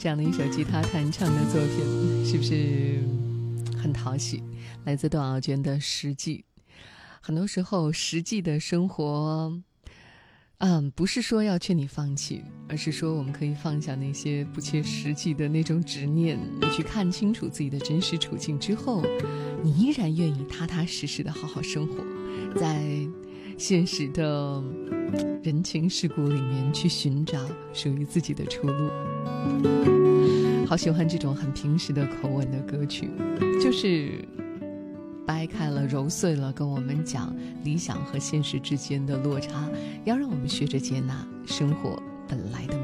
这样的一首吉他弹唱的作品，是不是很讨喜？来自邓小娟的《实际》。很多时候实际的生活不是说要劝你放弃，而是说我们可以放下那些不切实际的那种执念，你去看清楚自己的真实处境之后，你依然愿意踏踏实实的好好生活，在现实的人情世故里面去寻找属于自己的出路。好喜欢这种很平实的口吻的歌曲，就是掰开了揉碎了跟我们讲理想和现实之间的落差，要让我们学着接纳生活本来的